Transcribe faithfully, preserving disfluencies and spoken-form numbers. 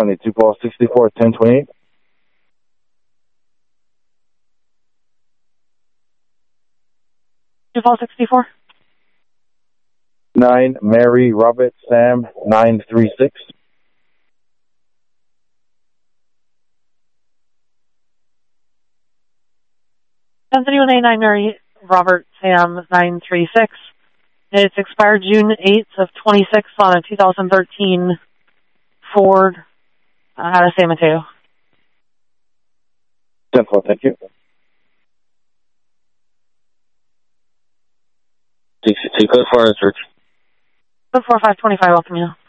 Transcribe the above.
County, two Paul sixty-four, ten twenty-eight. two Paul sixty-four. nine Mary Robert Sam nine three six. ten thirty-one A nine Mary Robert Sam nine three six. It's expired June eighth of twenty-six on a two thousand thirteen Ford uh, out of San Mateo. ten four, thank you. sixty-two, code four is Rich. Code four five twenty-five, welcome you.